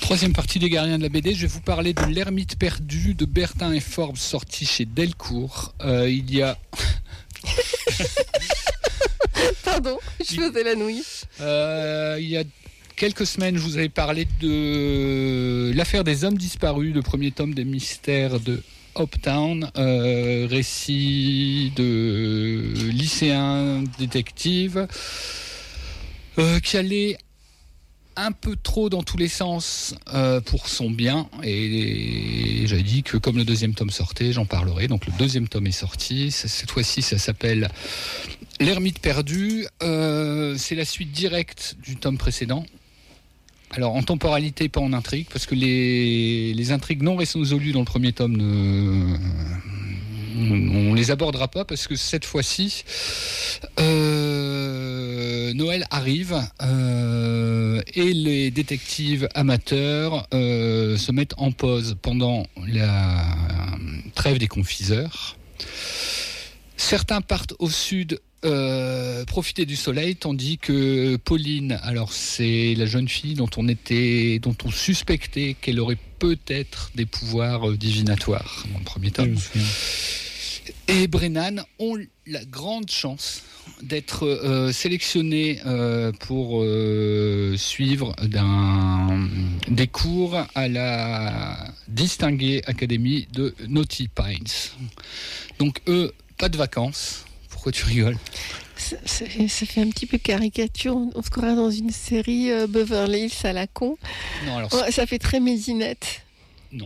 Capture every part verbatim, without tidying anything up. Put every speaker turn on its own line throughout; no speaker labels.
Troisième partie des Gardiens de la B D, je vais vous parler de L'Ermite perdu de Bertin et Forbes, sorti chez Delcourt. Euh, il y a...
Pardon, je faisais la nouille.
Euh, il y a quelques semaines, je vous avais parlé de l'affaire des hommes disparus, le premier tome des mystères de Hoptown, euh, récit de lycéens détectives euh, qui allait un peu trop dans tous les sens euh, pour son bien, et, et j'avais dit que comme le deuxième tome sortait, j'en parlerai. Donc le deuxième tome est sorti, cette fois-ci ça s'appelle L'Ermite perdu, euh, c'est la suite directe du tome précédent. Alors en temporalité, pas en intrigue, parce que les, les intrigues non résolues dans le premier tome, ne, on, on les abordera pas, parce que cette fois-ci, euh, Noël arrive euh, et les détectives amateurs euh, se mettent en pause pendant la trêve des confiseurs. Certains partent au sud Euh, profiter du soleil, tandis que Pauline, alors c'est la jeune fille dont on était, dont on suspectait qu'elle aurait peut-être des pouvoirs euh, divinatoires dans le premier tome, et Brennan ont la grande chance d'être euh, sélectionnés euh, pour euh, suivre d'un, des cours à la distinguée Académie de Naughty Pines. Donc eux, pas de vacances. Pourquoi tu rigoles ?
ça, ça, ça fait un petit peu caricature. On se croirait dans une série euh, Beverly Hills à la con.
Non, alors
oh, ça fait très mésinette.
Non.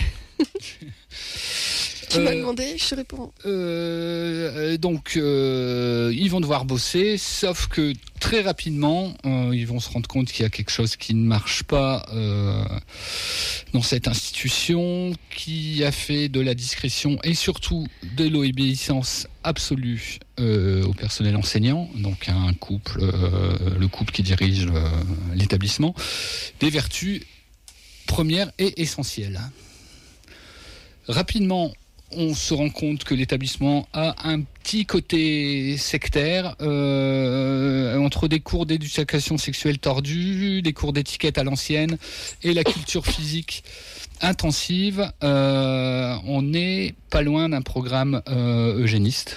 Tu
euh,
m'as demandé, je te réponds.
Euh, donc, euh, ils vont devoir bosser, sauf que très rapidement, euh, ils vont se rendre compte qu'il y a quelque chose qui ne marche pas euh, dans cette institution, qui a fait de la discrétion et surtout de l'obéissance absolue euh, au personnel enseignant, donc un couple, euh, le couple qui dirige euh, l'établissement, des vertus premières et essentielles. Rapidement, on se rend compte que l'établissement a un petit côté sectaire, euh, entre des cours d'éducation sexuelle tordus, des cours d'étiquette à l'ancienne et la culture physique intensive. Euh, on n'est pas loin d'un programme euh, eugéniste.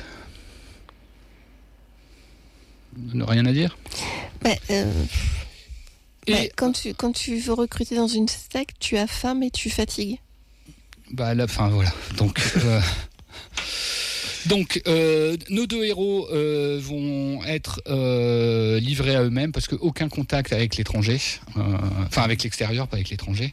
Rien à dire ?
bah, euh,
et
bah, quand, tu, quand tu veux recruter dans une secte, tu as faim et tu fatigues.
Bah là, enfin voilà. Donc, euh, donc euh, nos deux héros euh, vont être euh, livrés à eux-mêmes parce qu'aucun contact avec l'étranger, euh, enfin avec l'extérieur, pas avec l'étranger.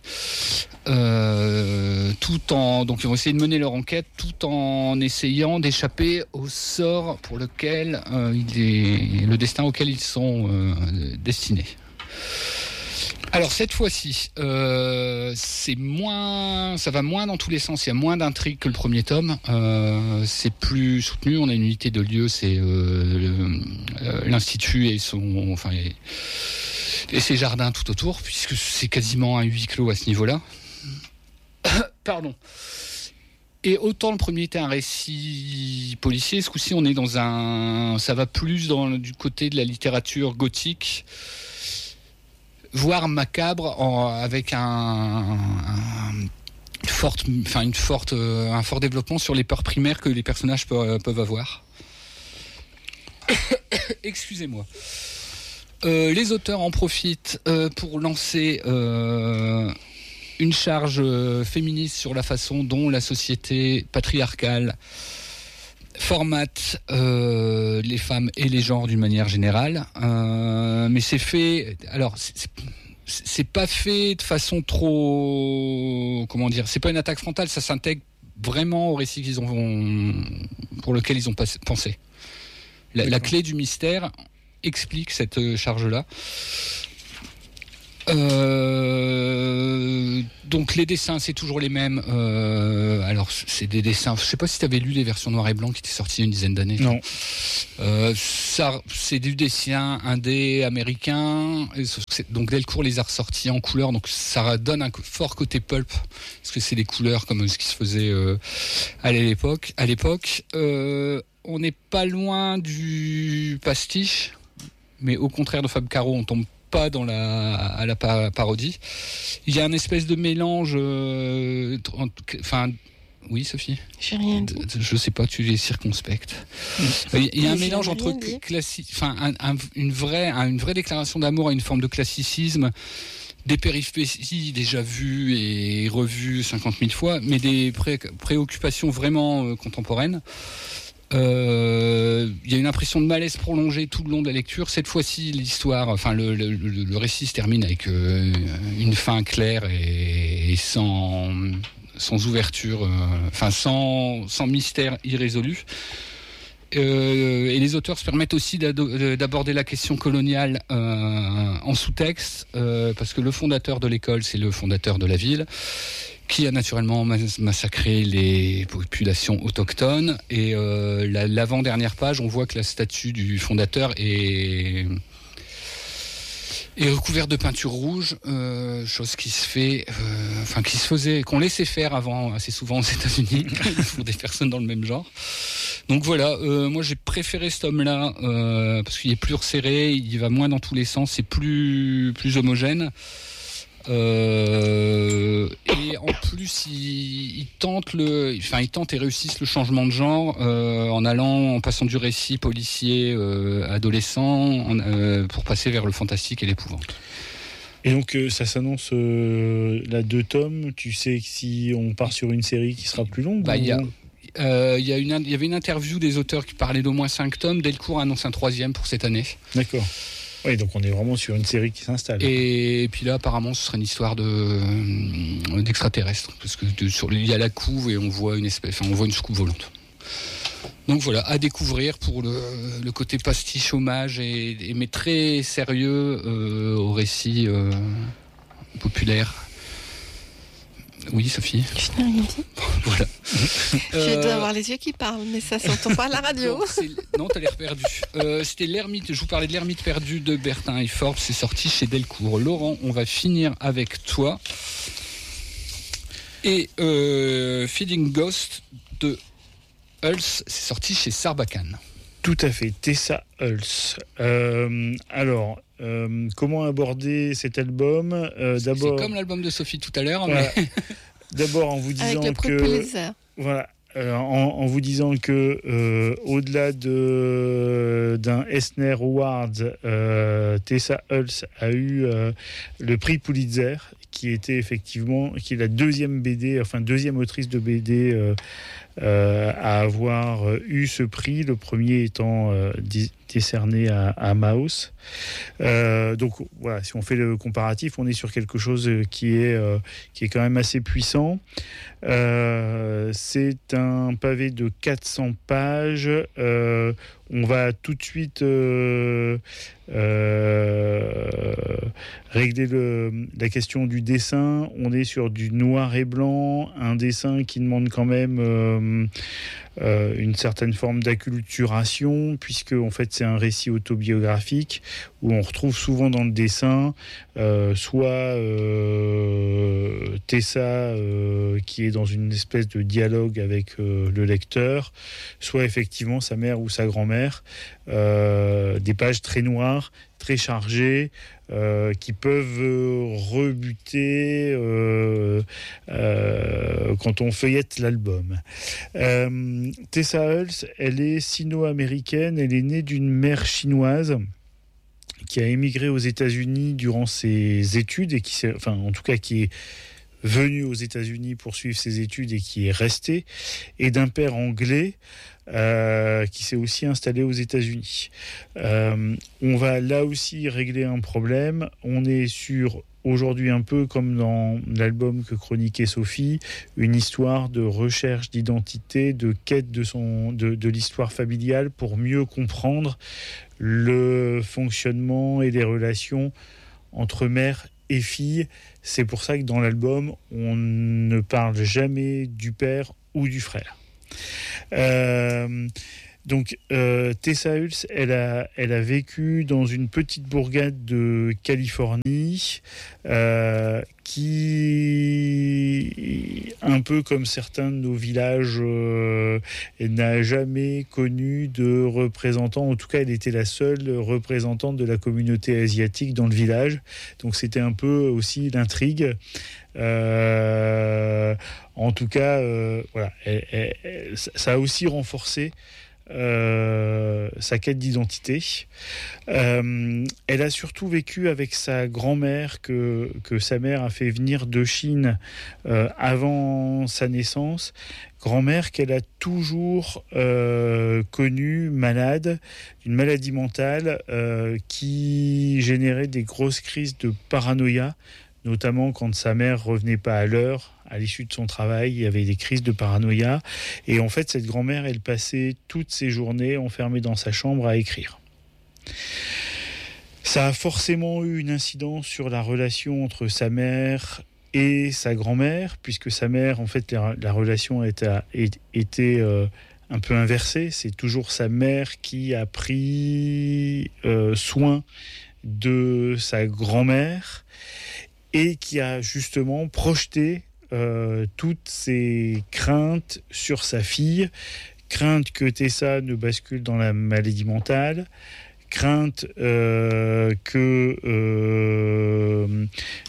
Euh, tout en donc ils vont essayer de mener leur enquête tout en essayant d'échapper au sort pour lequel euh, il est le destin auquel ils sont euh, destinés. Alors cette fois-ci, euh, c'est moins, ça va moins dans tous les sens. Il y a moins d'intrigue que le premier tome. Euh, c'est plus soutenu. On a une unité de lieu, c'est euh, l'institut et son, enfin et, et ses jardins tout autour, puisque c'est quasiment un huis clos à ce niveau-là. Pardon. Et autant le premier était un récit policier, ce coup-ci on est dans un, ça va plus dans du côté de la littérature gothique, voire macabre, en, avec un, un une forte, enfin une forte, euh, un fort développement sur les peurs primaires que les personnages peuvent, peuvent avoir. Excusez-moi. Euh, les auteurs en profitent euh, pour lancer euh, une charge euh, féministe sur la façon dont la société patriarcale formate euh, les femmes et les genres d'une manière générale, euh, mais c'est fait. Alors, c'est, c'est pas fait de façon trop, comment dire, c'est pas une attaque frontale, ça s'intègre vraiment au récit qu'ils ont, pour lequel ils ont pas, pensé. La, la clé du mystère explique cette charge-là. Euh, donc les dessins c'est toujours les mêmes. Euh, alors c'est des dessins. Je sais pas si tu avais lu les versions noir et blanc qui étaient sorties il y a une dizaine d'années.
Non.
Euh, ça c'est du dessin indé américain. Donc Delcourt les a ressortis en couleur. Donc ça donne un fort côté pulp parce que c'est des couleurs comme ce qui se faisait euh, à l'époque. À l'époque, euh, on n'est pas loin du pastiche, mais au contraire de Fab Caro, on tombe pas dans la, à la pa- parodie. Il y a un espèce de mélange, euh, enfin, oui, Sophie.
J'ai rien dit.
Je sais pas, tu es circonspecte. Il y a un
J'ai
mélange entre classi- enfin, un, un, une vraie, un, une vraie déclaration d'amour et une forme de classicisme, des péripéties déjà vues et revues cinquante mille fois, mais des pré- préoccupations vraiment euh, contemporaines. Euh, il y a une impression de malaise prolongée tout le long de la lecture. Cette fois-ci, l'histoire, enfin le, le, le, le récit se termine avec euh, une fin claire et, et sans, sans ouverture, euh, enfin sans, sans mystère irrésolu. Euh, et les auteurs se permettent aussi d'aborder la question coloniale euh, en sous-texte, euh, parce que le fondateur de l'école, c'est le fondateur de la ville, qui a naturellement massacré les populations autochtones. Et euh, la, l'avant-dernière page, on voit que la statue du fondateur est, est recouverte de peinture rouge, euh, chose qui se fait, euh, enfin qui se faisait, qu'on laissait faire avant assez souvent aux États-Unis pour des personnes dans le même genre. Donc voilà, euh, moi j'ai préféré cet homme-là euh, parce qu'il est plus resserré, il va moins dans tous les sens, c'est plus plus homogène. Euh, et en plus, ils, ils tentent le, enfin ils tentent et réussissent le changement de genre euh, en allant, en passant du récit policier euh, adolescent en, euh, pour passer vers le fantastique et l'épouvante.
Et donc euh, ça s'annonce euh, là deux tomes. Tu sais si on part sur une série qui sera plus longue.
Bah il
ou...
y a. Euh, il y a une, il y avait une interview des auteurs qui parlaient d'au moins cinq tomes. Delcourt annonce un troisième pour cette année.
D'accord. Oui, donc on est vraiment sur une série qui s'installe.
Et puis là, apparemment, ce serait une histoire de euh, d'extraterrestres, parce que de, sur, il y a la couve et on voit une espèce, enfin, on voit une soucoupe volante. Donc voilà, à découvrir pour le, le côté pastiche hommage et, et mais très sérieux euh, au récit euh, populaire. Oui, Sophie.
Je n'ai rien dit.
Voilà.
Je euh... dois avoir les yeux qui parlent, mais ça s'entend pas à la radio.
Non, c'est... non t'as l'air perdu. Euh, c'était l'ermite. Je vous parlais de l'ermite perdue de Bertin et Forbes. C'est sorti chez Delcourt. Laurent, on va finir avec toi. Et euh, Feeding Ghost de Hulse, c'est sorti chez Sarbacane.
Tout à fait, Tessa Hulse. Euh, alors, euh, comment aborder cet album euh,
c'est,
d'abord,
c'est comme l'album de Sophie tout à l'heure.
Voilà.
Mais...
D'abord en vous disant
avec le
que... Voilà. Euh, en, en vous disant que euh, au-delà de, d'un Eisner Award, euh, Tessa Hulse a eu euh, le prix Pulitzer, qui était effectivement qui est la deuxième B D, enfin deuxième autrice de B D euh, euh, à avoir eu ce prix. Le premier étant euh, décerné à, à Maus. Euh, donc voilà, si on fait le comparatif, on est sur quelque chose qui est euh, qui est quand même assez puissant. Euh, c'est un pavé de quatre cents pages. Euh, on va tout de suite euh, euh, régler le, la question du dessin. On est sur du noir et blanc, un dessin qui demande quand même euh, euh, une certaine forme d'acculturation, puisque en fait c'est un récit autobiographique où on retrouve souvent dans le dessin euh, soit euh, Tessa euh, qui est dans une espèce de dialogue avec euh, le lecteur, soit effectivement sa mère ou sa grand-mère, euh, des pages très noires, très chargées, euh, qui peuvent euh, rebuter euh, euh, quand on feuillette l'album. Euh, Tessa Hulse, elle est sino-américaine, elle est née d'une mère chinoise qui a émigré aux États-Unis durant ses études et qui, enfin, en tout cas, qui est venu aux États-Unis pour suivre ses études et qui est resté, et d'un père anglais euh, qui s'est aussi installé aux États-Unis. Euh, on va là aussi régler un problème. On est sur, aujourd'hui, un peu comme dans l'album que chroniquait Sophie, une histoire de recherche d'identité, de quête de, son, de, de l'histoire familiale pour mieux comprendre le fonctionnement et les relations entre mère et fille. C'est pour ça que dans l'album, on ne parle jamais du père ou du frère. Euh, Donc, euh, Tessa Hulse, elle a, elle a vécu dans une petite bourgade de Californie, euh, qui, un peu comme certains de nos villages, euh, n'a jamais connu de représentant. En tout cas, elle était la seule représentante de la communauté asiatique dans le village. Donc, c'était un peu aussi l'intrigue. Euh, en tout cas, euh, voilà, elle, elle, elle, ça a aussi renforcé Euh, sa quête d'identité. Euh, elle a surtout vécu avec sa grand-mère que, que sa mère a fait venir de Chine euh, avant sa naissance. Grand-mère qu'elle a toujours euh, connue malade, d'une maladie mentale euh, qui générait des grosses crises de paranoïa, notamment quand sa mère revenait pas à l'heure. À l'issue de son travail, il y avait des crises de paranoïa. Et en fait, cette grand-mère, elle passait toutes ses journées enfermée dans sa chambre à écrire. Ça a forcément eu une incidence sur la relation entre sa mère et sa grand-mère, puisque sa mère, en fait, la, la relation était, était euh, un peu inversée. C'est toujours sa mère qui a pris euh, soin de sa grand-mère et qui a justement projeté Euh, toutes ses craintes sur sa fille, crainte que Tessa ne bascule dans la maladie mentale, crainte euh, que euh,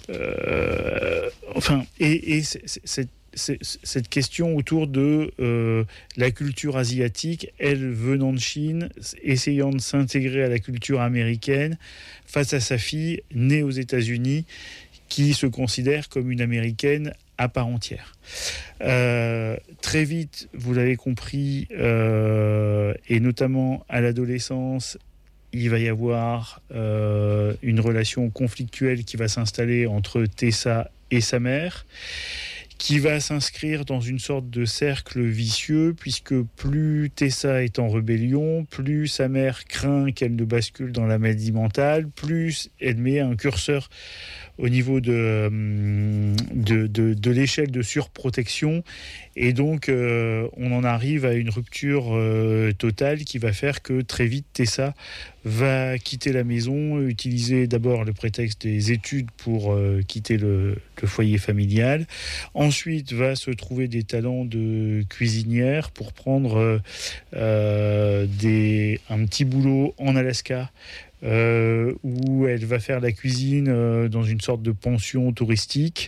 euh, enfin et, et c'est, c'est, c'est, cette question autour de euh, la culture asiatique, elle venant de Chine, essayant de s'intégrer à la culture américaine face à sa fille née aux États-Unis qui se considère comme une américaine à part entière. Euh, très vite, vous l'avez compris, euh, et notamment à l'adolescence, il va y avoir euh, une relation conflictuelle qui va s'installer entre Tessa et sa mère, qui va s'inscrire dans une sorte de cercle vicieux, puisque plus Tessa est en rébellion, plus sa mère craint qu'elle ne bascule dans la maladie mentale, plus elle met un curseur au niveau de, de, de, de l'échelle de surprotection. Et donc, euh, on en arrive à une rupture euh, totale qui va faire que très vite, Tessa va quitter la maison, utiliser d'abord le prétexte des études pour euh, quitter le, le foyer familial. Ensuite, va se trouver des talents de cuisinière pour prendre euh, des, un petit boulot en Alaska, Euh, où elle va faire la cuisine euh, dans une sorte de pension touristique,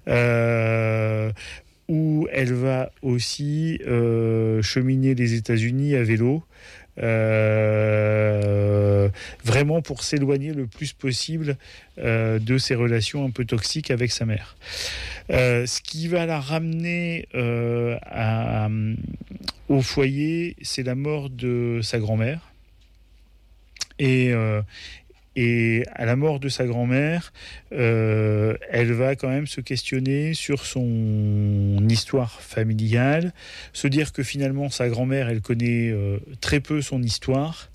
euh, où elle va aussi euh, cheminer les États-Unis à vélo, euh, vraiment pour s'éloigner le plus possible euh, de ses relations un peu toxiques avec sa mère. Euh, ce qui va la ramener euh, à, au foyer, c'est la mort de sa grand-mère. Et, euh, et à la mort de sa grand-mère, euh, elle va quand même se questionner sur son histoire familiale, se dire que finalement sa grand-mère, elle connaît euh, très peu son histoire,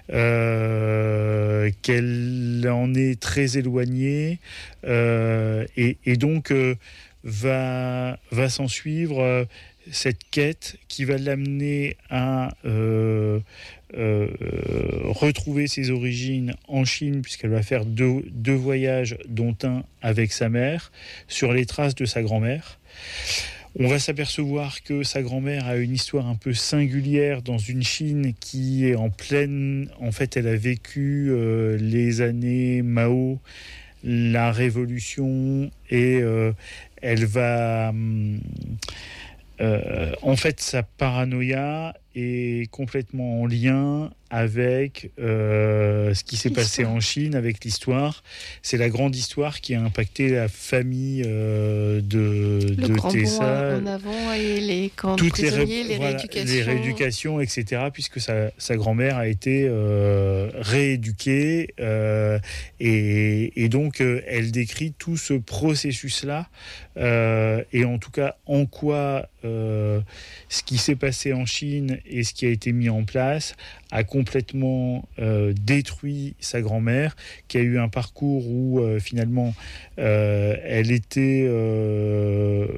euh, qu'elle en est très éloignée, euh, et, et donc euh, va, va s'en suivre euh, cette quête qui va l'amener à euh, euh, retrouver ses origines en Chine, puisqu'elle va faire deux, deux voyages, dont un avec sa mère, sur les traces de sa grand-mère. On va s'apercevoir que sa grand-mère a une histoire un peu singulière dans une Chine qui est en pleine... En fait, elle a vécu euh, les années Mao, la Révolution, et euh, elle va... Hum, Euh, en fait, sa paranoïa est complètement en lien avec euh, ce qui s'est l'histoire. passé en Chine, avec l'histoire. C'est la grande histoire qui a impacté la famille euh, de,
le
de
grand
Tessa.
En avant et les camps de
Toutes
prisonniers,
les, ré...
les
voilà,
rééducations.
Les rééducations, et cetera, puisque sa, sa grand-mère a été euh, rééduquée. Euh, et, et donc, euh, elle décrit tout ce processus-là. Euh, et en tout cas, en quoi euh, ce qui s'est passé en Chine et ce qui a été mis en place a complètement euh, détruit sa grand-mère, qui a eu un parcours où euh, finalement euh, elle était, euh,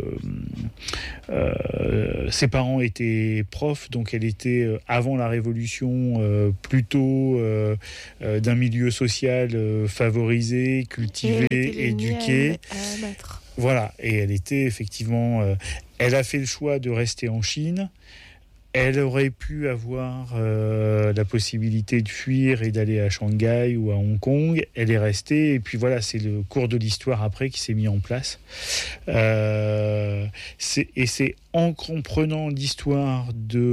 euh, ses parents étaient profs, donc elle était euh, avant la Révolution euh, plutôt euh, euh, d'un milieu social euh, favorisé, cultivé, éduqué. Voilà, et elle était effectivement, euh, elle a fait le choix de rester en Chine. Elle aurait pu avoir euh, la possibilité de fuir et d'aller à Shanghai ou à Hong Kong. Elle est restée, et puis voilà, c'est le cours de l'histoire après qui s'est mis en place. Euh, c'est, et c'est en comprenant l'histoire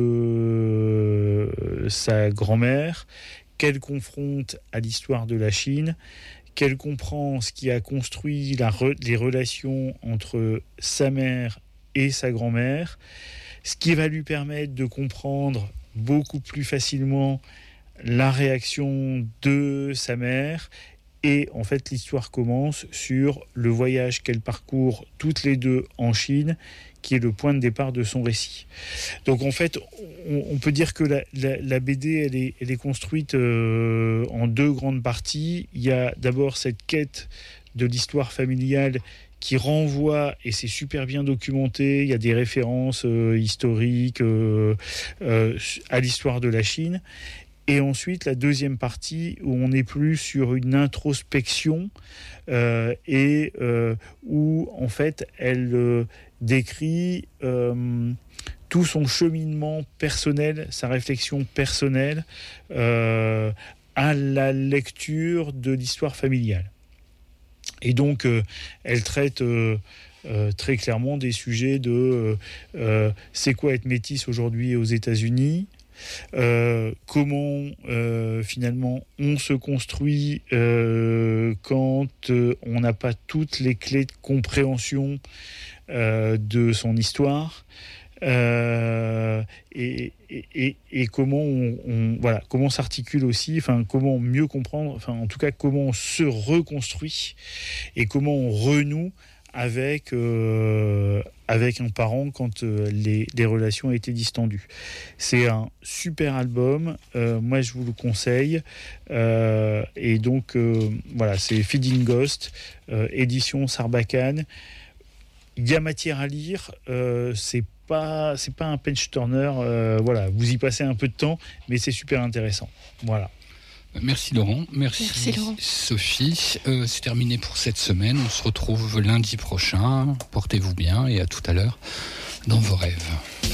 de sa grand-mère qu'elle confronte à l'histoire de la Chine, qu'elle comprend ce qui a construit la re- les relations entre sa mère et sa grand-mère, ce qui va lui permettre de comprendre beaucoup plus facilement la réaction de sa mère. Et en fait, l'histoire commence sur le voyage qu'elle parcourt toutes les deux en Chine, qui est le point de départ de son récit. Donc en fait, on, on peut dire que la, la, la B D, elle est, elle est construite euh, en deux grandes parties. Il y a d'abord cette quête de l'histoire familiale qui renvoie, et c'est super bien documenté, il y a des références euh, historiques euh, euh, à l'histoire de la Chine. Et ensuite, la deuxième partie, où on est plus sur une introspection euh, et euh, où, en fait, elle euh, décrit euh, tout son cheminement personnel, sa réflexion personnelle euh, à la lecture de l'histoire familiale. Et donc, euh, elle traite euh, euh, très clairement des sujets de euh, euh, c'est quoi être métisse aujourd'hui aux États-Unis, euh, comment euh, finalement on se construit euh, quand euh, on n'a pas toutes les clés de compréhension euh, de son histoire. Euh, et, et, et comment on, on voilà comment s'articule aussi, enfin comment mieux comprendre, enfin en tout cas comment on se reconstruit et comment on renoue avec euh, avec un parent quand euh, les, les relations étaient distendues. C'est un super album, euh, moi je vous le conseille, euh, et donc euh, voilà, c'est Feeding Ghost, euh, édition Sarbacane. Il y a matière à lire, euh, c'est pas c'est pas un page turner, euh, voilà, vous y passez un peu de temps, mais c'est super intéressant. Voilà.
Merci Laurent, merci, merci Laurent. Sophie. Euh, c'est terminé pour cette semaine. On se retrouve lundi prochain. Portez-vous bien et à tout à l'heure dans vos rêves.